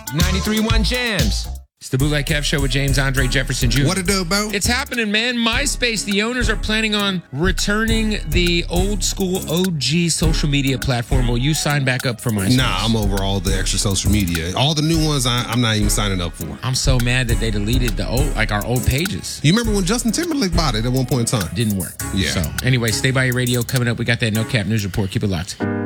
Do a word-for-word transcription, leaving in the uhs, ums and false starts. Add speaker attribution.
Speaker 1: ninety-three point one Jams. It's the Bootleg Kev Show with James Andre Jefferson Junior
Speaker 2: What it do, Bo?
Speaker 1: It's happening, man. MySpace, the owners are planning on returning the old school O G social media platform. Will you sign back up for MySpace?
Speaker 2: Nah, I'm over all the extra social media. All the new ones, I, I'm not even signing up for.
Speaker 1: I'm so mad that they deleted the old, like our old pages.
Speaker 2: You remember when Justin Timberlake bought it at one point in time?
Speaker 1: Didn't work.
Speaker 2: Yeah.
Speaker 1: So, anyway, stay by your radio. Coming up, we got that No Cap News Report. Keep it locked.